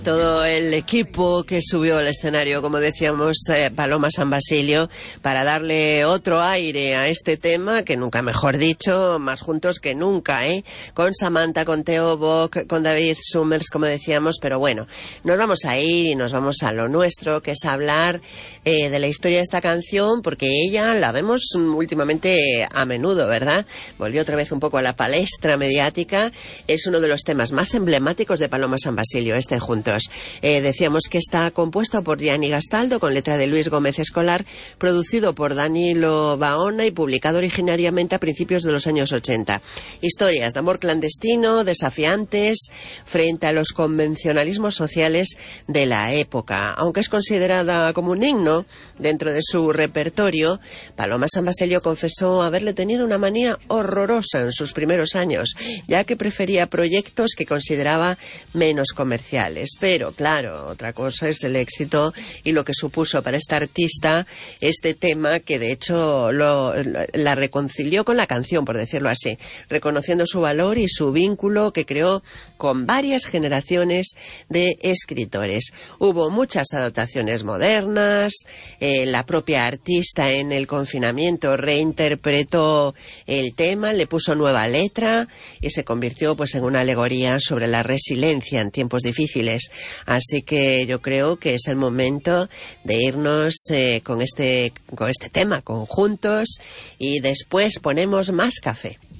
Todo el equipo que subió al escenario, como decíamos, Paloma San Basilio, para darle otro aire a este tema, que nunca mejor dicho, más juntos que nunca, con Samantha, con Theo Bock, con David Summers, como decíamos, pero bueno, nos vamos a ir y nos vamos a lo nuestro, que es hablar de la historia de esta canción, porque ella la vemos últimamente a menudo, ¿verdad? Volvió otra vez un poco a la palestra mediática, es uno de los temas más emblemáticos de Paloma San Basilio, Juntos. Decíamos que está compuesto por Gianni Gastaldo, con letra de Luis Gómez Escolar, producido por Danilo Baona y publicado originariamente a principios de los años 80. Historias de amor clandestino, desafiantes, frente a los convencionalismos sociales de la época. Aunque es considerada como un himno dentro de su repertorio, Paloma San Basilio confesó haberle tenido una manía horrorosa en sus primeros años, ya que prefería proyectos que consideraba menos comerciales. Pero, claro, otra cosa es el éxito y lo que supuso para esta artista este tema, que de hecho la reconcilió con la canción, por decirlo así, reconociendo su valor y su vínculo que creó con varias generaciones de escritores. Hubo muchas adaptaciones modernas, la propia artista en el confinamiento reinterpretó el tema, le puso nueva letra y se convirtió pues en una alegoría sobre la resiliencia en tiempos difíciles. Así que yo creo que es el momento de irnos con este tema conjuntos, y después ponemos más café.